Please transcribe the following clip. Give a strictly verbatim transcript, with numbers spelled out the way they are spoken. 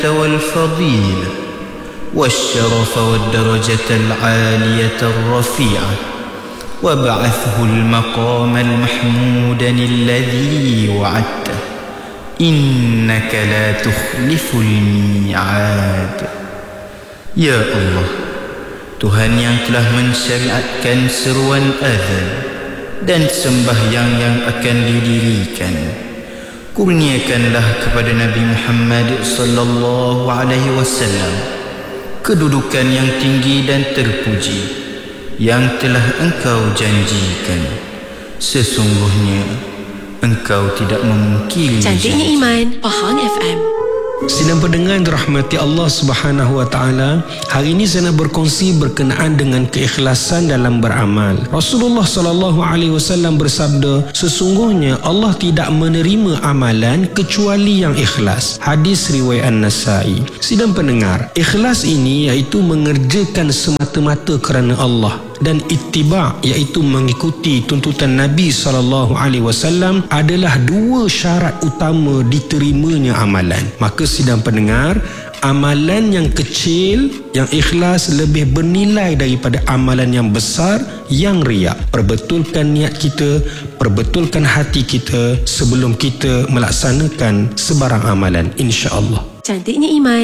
والفضيلة والشرف والدرجة العالية الرفيعة وابعثه المقام المحمود الذي وعدته إنك لا تخلف الميعاد. Ya Allah, Tuhan yang telah mensyariatkan seruan azan dan sembahyang yang akan didirikan, kurniakanlah kepada Nabi Muhammad sallallahu alaihi wasallam kedudukan yang tinggi dan terpuji yang telah Engkau janjikan. Sesungguhnya Engkau tidak memungkiri Cantiknya Iman, Pahang F M. Sidang pendengar dirahmati Allah Subhanahu wa taala, hari ini saya nak berkongsi berkenaan dengan keikhlasan dalam beramal. Rasulullah sallallahu alaihi wasallam bersabda, sesungguhnya Allah tidak menerima amalan kecuali yang ikhlas. Hadis riwayat An-Nasa'i. Sidang pendengar, ikhlas ini iaitu mengerjakan semata-mata kerana Allah, dan ittiba' iaitu mengikuti tuntutan Nabi sallallahu alaihi wasallam adalah dua syarat utama diterimanya amalan. Maka sidang pendengar, amalan yang kecil yang ikhlas lebih bernilai daripada amalan yang besar yang riak. Perbetulkan niat kita, perbetulkan hati kita sebelum kita melaksanakan sebarang amalan, insya-Allah. Cantiknya Iman.